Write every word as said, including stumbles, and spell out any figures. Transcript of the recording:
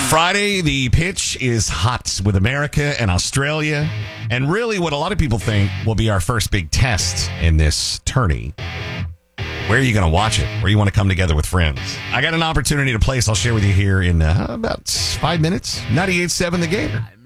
Friday, the pitch is hot with America and Australia, and really what a lot of people think will be our first big test in this tourney. Where are you going to watch it? Where you want to come together with friends? I got an opportunity to place I'll share with you here in uh, about five minutes. ninety-eight point seven The Gator.